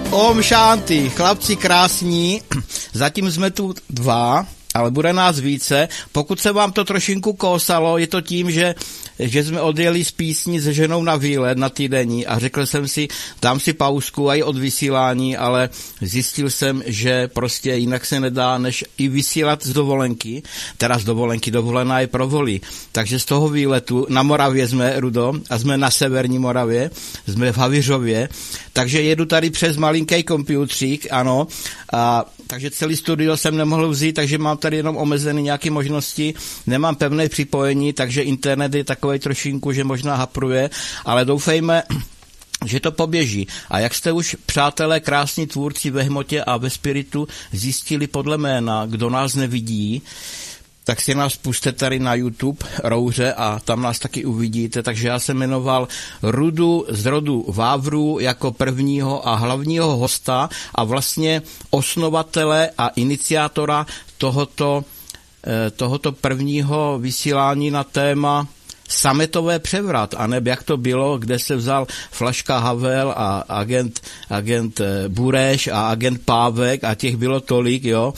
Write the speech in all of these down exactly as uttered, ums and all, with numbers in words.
Om Shanti, chlapci krásní, zatím jsme tu dva, ale bude nás více. Pokud se vám to trošinku kousalo, je to tím, že, že jsme odjeli z písní se ženou na výlet na týdenní a řekl jsem si, dám si pauzku i od vysílání, ale zjistil jsem, že prostě jinak se nedá, než i vysílat z dovolenky, teda z dovolenky, dovolená je pro voli. Takže z toho výletu na Moravě jsme, Rudo, a jsme na severní Moravě, jsme v Havířově, takže jedu tady přes malinký komputřík, ano, a takže celý studio jsem nemohl vzít, takže mám tady jenom omezený nějaké možnosti, nemám pevné připojení, takže internet je takovej trošinku, že možná hapruje, ale doufejme, že to poběží. A jak jste už, přátelé, krásní tvůrci ve hmotě a ve spiritu zjistili podle jména, kdo nás nevidí, tak si nás puste tady na YouTube, Rouře, a tam nás taky uvidíte. Takže já jsem jmenoval Rudu z rodu Vávrů jako prvního a hlavního hosta a vlastně osnovatele a iniciátora tohoto, tohoto prvního vysílání na téma sametové převrat, aneb jak to bylo, kde se vzal Flaška Havel a agent, agent Bureš a agent Pávek a těch bylo tolik, jo,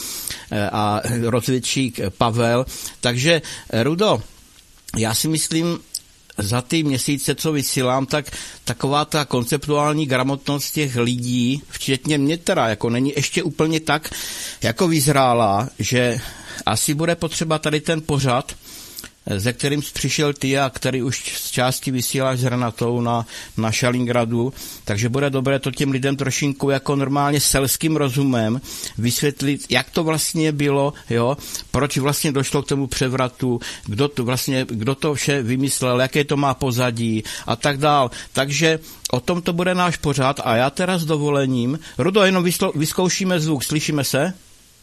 a rozvědčík Pavel. Takže, Rudo, já si myslím, za ty měsíce, co vysílám, tak taková ta konceptuální gramotnost těch lidí, včetně mě teda, jako není ještě úplně tak jako vyzrálá, že asi bude potřeba tady ten pořad, ze kterým jsi přišel ty a který už z části vysíláš s Renatou na, na Šalingradu, takže bude dobré to těm lidem trošinku jako normálně selským rozumem vysvětlit, jak to vlastně bylo, jo, proč vlastně došlo k tomu převratu, kdo to vlastně, kdo to vše vymyslel, jaké to má pozadí a tak dál. Takže o tom to bude náš pořad a já teda s dovolením, Rudo, jenom vyslo, vyzkoušíme zvuk, slyšíme se?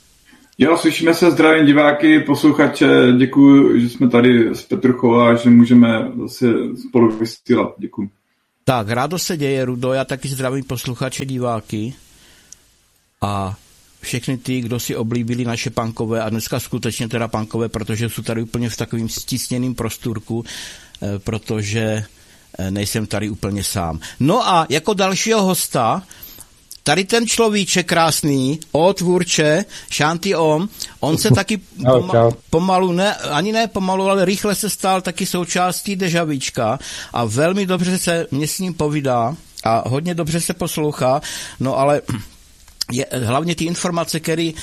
Jo, slyšíme se, zdravím diváky, posluchače, děkuji, že jsme tady s Petruchou a že můžeme se spolu vysílat, děkuji. Tak, rádo se děje, Rudo, já taky zdravím posluchače, diváky a všechny ty, kdo si oblíbili naše punkové a dneska skutečně teda punkové, protože jsou tady úplně v takovým stísněným prostorku, protože nejsem tady úplně sám. No a jako dalšího hosta tady ten človíček krásný, o tvůrče, Shanti Om, on se taky poma- pomalu, ne, ani ne pomalu, ale rychle se stal taky součástí Dežavíčka a velmi dobře se mě s ním povídá a hodně dobře se poslouchá, no ale je, hlavně ty informace, které e,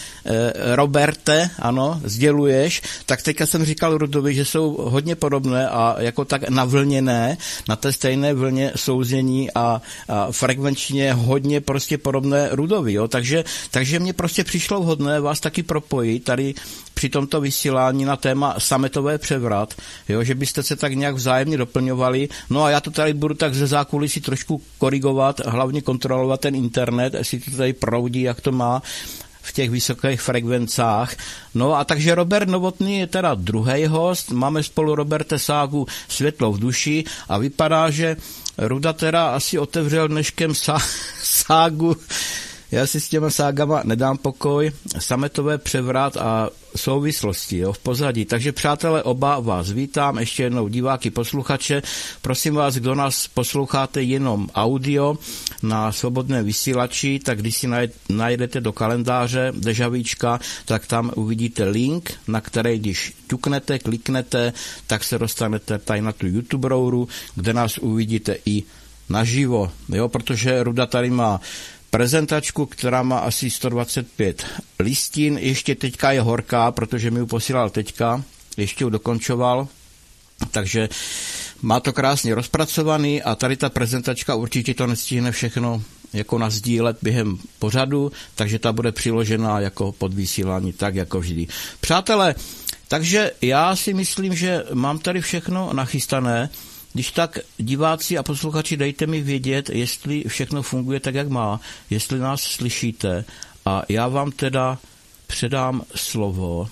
Roberte, ano, sděluješ, tak teďka jsem říkal Rudovi, že jsou hodně podobné a jako tak navlněné, na té stejné vlně souznění a, a frekvenčně hodně prostě podobné Rudovi, jo, takže, takže mě prostě přišlo vhodné vás taky propojit tady při tomto vysílání na téma sametové převrat, jo, že byste se tak nějak vzájemně doplňovali, no a já to tady budu tak ze zákulisí trošku korigovat, hlavně kontrolovat ten internet, jestli to tady proudí, jak to má v těch vysokých frekvencách. No a takže Robert Novotný je teda druhý host, máme spolu Roberte ságu Světlo v duši a vypadá, že Ruda teda asi otevřel dneškem sá- ságu, já si s těma ságama nedám pokoj, sametové převrat a souvislosti, jo, v pozadí. Takže přátelé, oba vás vítám, ještě jednou diváky, posluchače. Prosím vás, kdo nás posloucháte jenom audio na svobodném vysílači, tak když si najdete do kalendáře Dežavíčka, tak tam uvidíte link, na který když ťuknete, kliknete, tak se dostanete tady na tu YouTube rouru, kde nás uvidíte i naživo, jo, protože Ruda tady má prezentačku, která má asi sto dvacet pět listin, ještě teďka je horká, protože mi ji posílal teďka, ještě ji dokončoval, takže má to krásně rozpracovaný a tady ta prezentačka určitě to nestihne všechno jako nasdílet během pořadu, takže ta bude přiložena jako podvysílání, tak jako vždy. Přátelé, takže já si myslím, že mám tady všechno nachystané. Když tak diváci a posluchači, dejte mi vědět, jestli všechno funguje tak, jak má, jestli nás slyšíte a já vám teda předám slovo.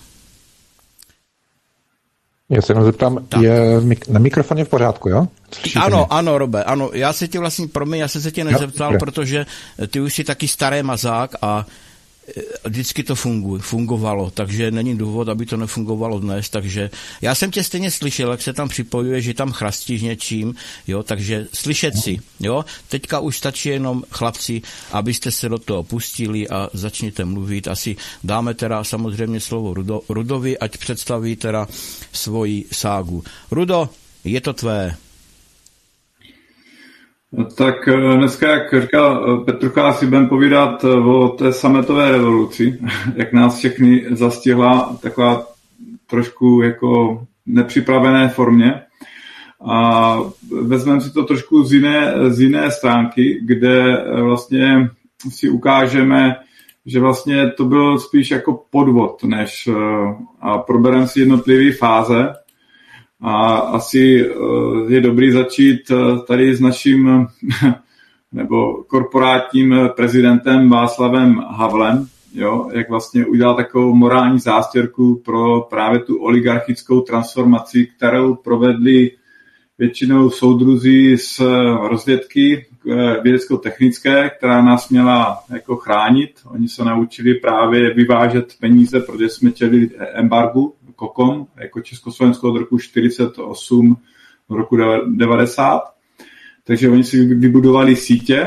Já se jenom zeptám, tak. Je na mikrofoně v pořádku, jo? Slyšíte ano, mě? ano, Robe, ano, já se tě vlastně, promiň, já jsem se tě nezeptal, jo, protože ty už jsi taky starý mazák a vždycky to funguje, fungovalo, takže není důvod, aby to nefungovalo dnes, takže já jsem tě stejně slyšel, jak se tam připojuje, že tam chrastíš něčím, jo, takže slyšet si, jo, teďka už stačí jenom chlapci, abyste se do toho pustili a začněte mluvit, asi dáme teda samozřejmě slovo Rudo, Rudovi, ať představí teda svoji ságu. Rudo, je to tvé. Tak dneska, jak říkal Petrucha, si budeme povídat o té sametové revoluci, jak nás všechny zastihla taková trošku jako nepřipravené formě. A vezmeme si to trošku z jiné, z jiné stránky, kde vlastně si ukážeme, že vlastně to byl spíš jako podvod, než a probereme si jednotlivé fáze. A asi je dobrý začít tady s naším nebo korporátním prezidentem Václavem Havlem, jo, jak vlastně udělal takovou morální zástěrku pro právě tu oligarchickou transformaci, kterou provedli většinou soudruzi z rozvědky vědecko-technické, která nás měla jako chránit. Oni se naučili právě vyvážet peníze, protože jsme čelili embargu Kokom, jako Československo od roku čtyřicet osm do roku devadesát. Takže oni si vybudovali sítě,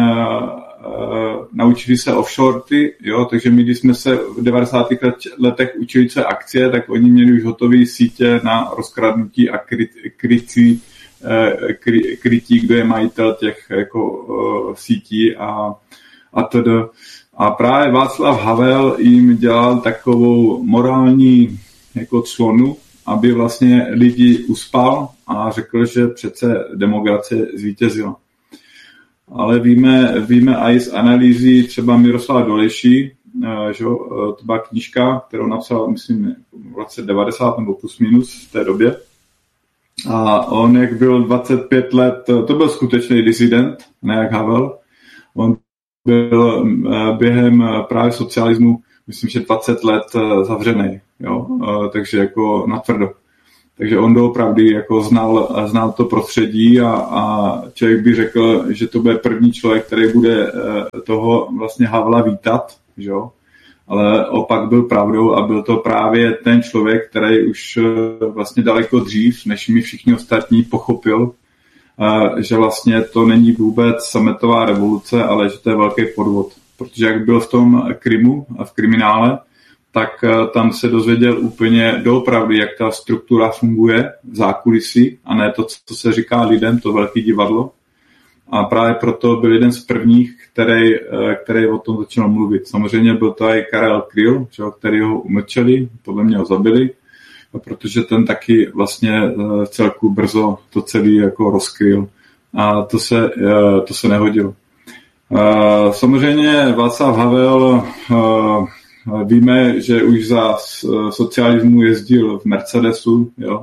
naučili se offshorty, jo, takže my, když jsme se v devadesátých letech učili, co je akcie, tak oni měli už hotové sítě na rozkradnutí a krytí, kry, krytí, kdo je majitel těch jako sítí a, a tedy. A právě Václav Havel jim dělal takovou morální jako clonu, aby vlastně lidi uspal a řekl, že přece demokracie zvítězila. Ale víme, víme i z analýzy třeba Miroslava Dolejší, že to byla knížka, kterou napsal, myslím, v roce devadesát nebo plus minus v té době. A on, jak byl dvacet pět let, to byl skutečný disident, ne jak Havel. On byl během právě socialismu, myslím, že dvacet let zavřený, jo, takže jako natvrdo. Takže on doopravdy jako znal, znal to prostředí a, a člověk by řekl, že to bude první člověk, který bude toho vlastně Havla vítat, že jo. Ale opak byl pravdou a byl to právě ten člověk, který už vlastně daleko dřív, než my všichni ostatní, pochopil, že vlastně to není vůbec sametová revoluce, ale že to je velký podvod. Protože jak byl v tom Krymu a v kriminále, tak tam se dozvěděl úplně doopravdy, jak ta struktura funguje v zákulisí a ne to, co se říká lidem, to velké divadlo. A právě proto byl jeden z prvních, který, který o tom začal mluvit. Samozřejmě byl to i Karel Kryl, který ho umlčeli, podle mě ho zabili, protože ten taky vlastně celku brzo to celý jako rozkryl. A to se, to se nehodilo. Samozřejmě Václav Havel, víme, že už za socialismu jezdil v Mercedesu, jo.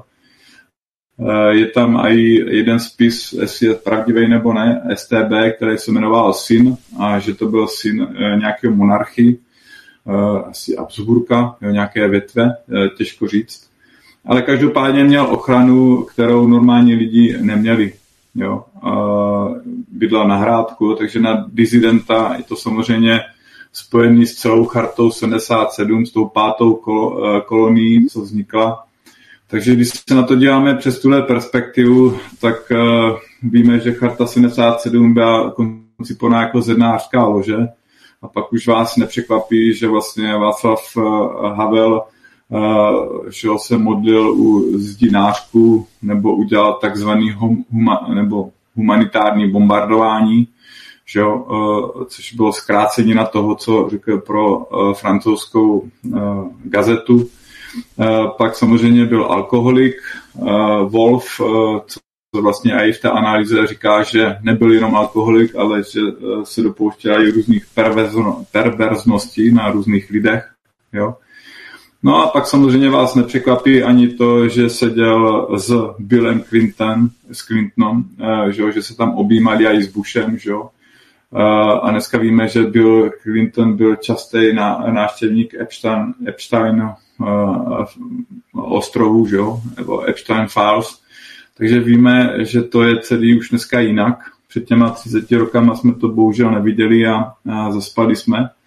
Je tam i jeden spis, jestli je pravdivý nebo ne, S T B, který se jmenoval Syn, a že to byl syn nějakého monarchy, asi Habsburka, jo, nějaké větve, těžko říct. Ale každopádně měl ochranu, kterou normální lidi neměli. Jo. Bydla na Hrádku, takže na disidenta je to samozřejmě spojený s celou chartou sedmdesát sedm, s tou pátou kol- kolonií, co vznikla. Takže když se na to díváme přes tuhle perspektivu, tak uh, víme, že charta sedmdesát sedm byla koncipovaná jako zednářská lože a pak už vás nepřekvapí, že vlastně Václav uh, Havel uh, že se modlil u zdinářků nebo udělal takzvaný hum, huma, nebo humanitární bombardování, že jo, uh, což bylo zkrácení na toho, co řekl pro uh, francouzskou uh, gazetu. Uh, pak samozřejmě byl alkoholik, uh, Wolf, uh, co vlastně i v té analýze říká, že nebyl jenom alkoholik, ale že uh, se dopouštěl i různých perverzno, perverzností na různých lidech. Jo. No a pak samozřejmě vás nepřekvapí ani to, že seděl s Billem Clinton, s Clintonem, uh, že, že se tam objímali i s Bushem, že jo. Uh, a dneska víme, že Bill Clinton byl častý ná, návštěvník Epstein, Epstein uh, ostrovů, že jo, nebo Epstein Files. Takže víme, že to je celý už dneska jinak. Před těma třiceti rokama jsme to bohužel neviděli a, a zaspali jsme.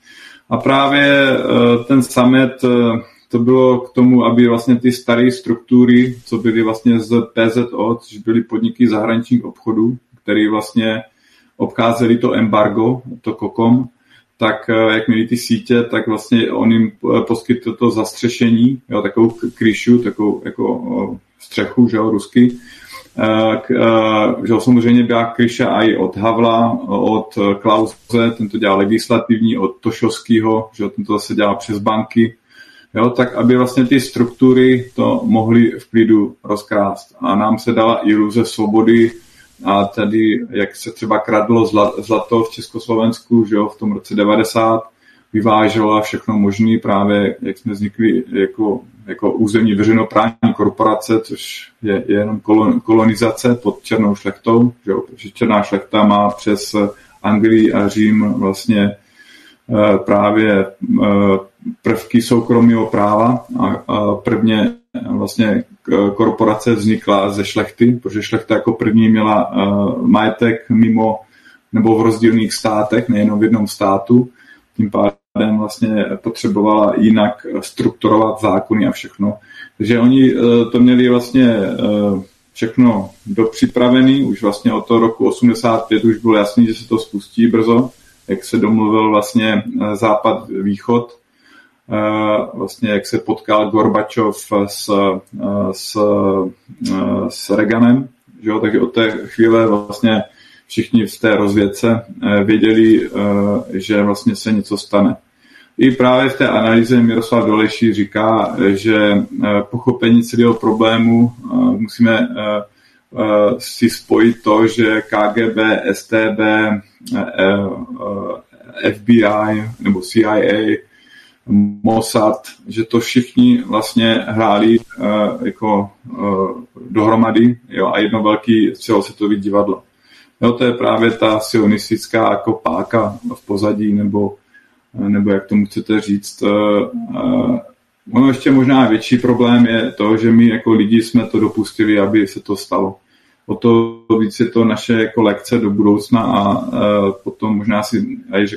A právě ten summit, to bylo k tomu, aby vlastně ty staré struktury, co byly vlastně z P Z O, což byly podniky zahraničních obchodů, které vlastně obcházeli to embargo, to COCOM, tak jak měli ty sítě, tak vlastně on jim poskytl to zastřešení, jo, takovou kryšu, takovou jako střechu, že jo, rusky. K, že jo, samozřejmě byla kryša i od Havla, od Klause, ten to dělal legislativní, od Tošovského, že jo, ten to zase dělal přes banky, jo, tak aby vlastně ty struktury to mohly v klidu rozkrást. A nám se dala iluze svobody a tady, jak se třeba kradlo zlato v Československu, že jo, v tom roce devadesát, vyvážela všechno možné, právě jak jsme vznikli jako, jako územní veřejnoprávní korporace, což je, je jenom kolonizace pod černou šlechtou, že jo, protože černá šlechta má přes Anglii a Řím vlastně právě prvky soukromého práva a, a prvně vlastně korporace vznikla ze šlechty, protože šlechta jako první měla majetek mimo nebo v rozdílných státech, nejenom v jednom státu, tím pádem vlastně potřebovala jinak strukturovat zákony a všechno. Takže oni to měli vlastně všechno dopřipravený, už vlastně od toho roku osmdesát pět už bylo jasný, že se to spustí brzo, jak se domluvil vlastně západ-východ, vlastně jak se potkal Gorbačov s, s, s Reaganem, že jo? Takže od té chvíle vlastně všichni v té rozvědce věděli, že vlastně se něco stane. I právě v té analýze Miroslav Dolejší říká, že pochopení celého problému musíme si spojit to, že K G B, S T B, F B I nebo C I A, Mossad, že to všichni vlastně hráli jako dohromady, jo, a jedno velký celosvětový divadlo. Jo, to je právě ta sionistická jako páka v pozadí, nebo, nebo jak tomu chcete říct. Ono ještě možná větší problém je to, že my jako lidi jsme to dopustili, aby se to stalo. O to víc je to naše jako lekce do budoucna a potom možná si aj